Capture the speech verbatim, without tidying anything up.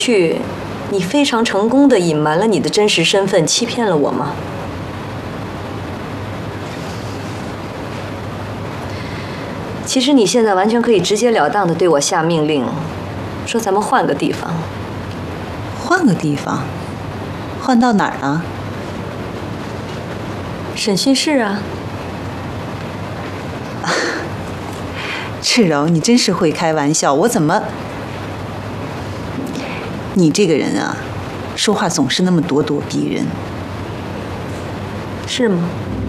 去，你非常成功地隐瞒了你的真实身份，欺骗了我吗？其实你现在完全可以直截了当地对我下命令，说咱们换个地方。 换个地方？换到哪儿啊？ 审讯室啊。 赤柔，你真是会开玩笑，我怎么……你这个人啊，说话总是那么咄咄逼人。 是吗？